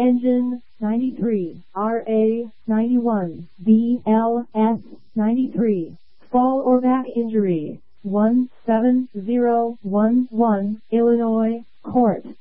Engine 93, RA 91, BLS 93. Fall or back injury 17011, Illinois, Court.